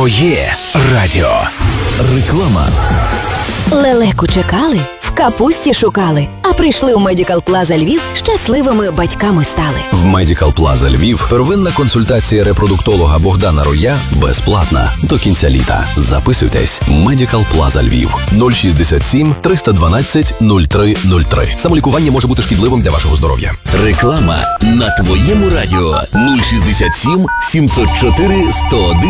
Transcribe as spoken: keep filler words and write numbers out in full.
Твоє радіо. Реклама. Лелеку чекали, в капусті шукали, а прийшли у Medical Plaza Львів, щасливими батьками стали. В Medical Plaza Львів первинна консультація репродуктолога Богдана Роя безплатна до кінця літа. Записуйтесь. Medical Plaza Львів. нуль шістдесят сім триста дванадцять нуль три нуль три. Самолікування може бути шкідливим для вашого здоров'я. Реклама на твоєму радіо. нуль шістдесят сім сімсот чотири сто один